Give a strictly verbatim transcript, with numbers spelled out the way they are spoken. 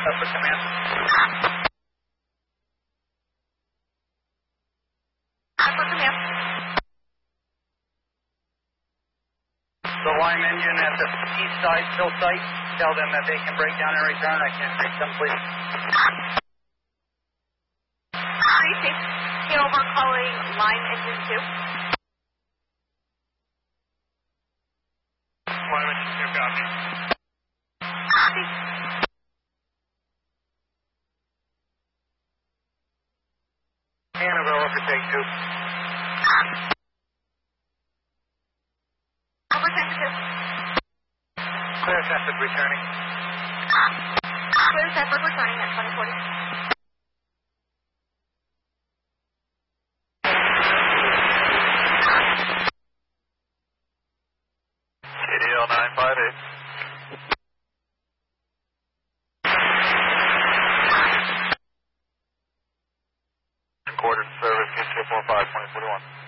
Upper command. Upper command. The line engine at the east side still tight. Tell them that they can break down and return. I can reach them, please. Pretty safe. Hanover calling line engine two. Line engine two, copy. Copy. Hanover, over take two. Over tentative. Clear Suffolk returning. Clear Suffolk returning at twenty forty. K D L nine five eight. Recorded service, K two four five, twenty forty-one.